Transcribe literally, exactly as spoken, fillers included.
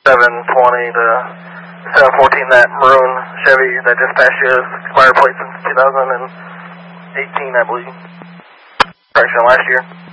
seven twenty to seven fourteen, that maroon Chevy that just passed you has expired plate since two thousand eighteen, I believe. Correction, last year.